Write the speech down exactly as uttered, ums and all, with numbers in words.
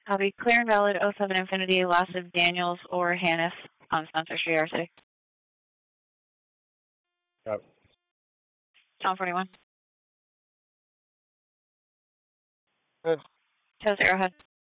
I'll be clear and valid oh seven Infinity, loss of Daniels or Hannes on Spencer Street R C. Yep. Tom forty-one. Good. Toes Arrowhead.